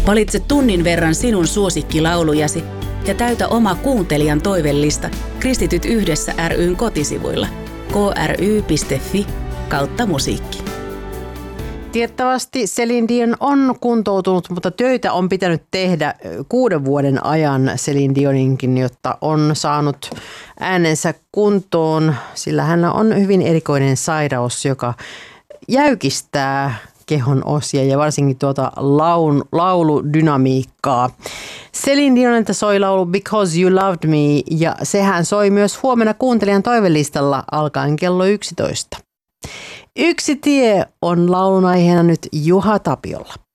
Valitse tunnin verran sinun suosikkilaulujasi ja täytä oma kuuntelijan toivellista Kristityt yhdessä ry:n kotisivuilla kry.fi/musiikki. Tiettävästi Céline Dion on kuntoutunut, mutta töitä on pitänyt tehdä 6 vuoden ajan Céline Dioninkin, jotta on saanut äänensä kuntoon, sillä hänellä on hyvin erikoinen sairaus, joka jäykistää kehon osia ja varsinkin tuota lauludynamiikkaa. Céline Dionilta soi laulu Because You Loved Me ja sehän soi myös huomenna kuuntelijan toivelistalla alkaen kello 11. Yksi tie on laulun aiheena nyt Juha Tapiolla.